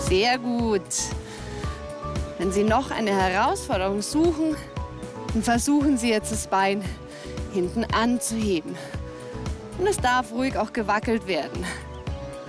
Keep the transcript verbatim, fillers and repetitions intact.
Sehr gut. Wenn Sie noch eine Herausforderung suchen, dann versuchen Sie jetzt das Bein hinten anzuheben. Und es darf ruhig auch gewackelt werden.